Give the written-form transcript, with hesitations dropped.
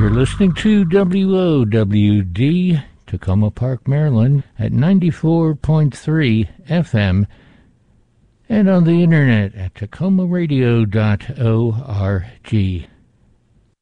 You're listening to WOWD, Tacoma Park, Maryland, at 94.3 FM, and on the internet at tacomaradio.org.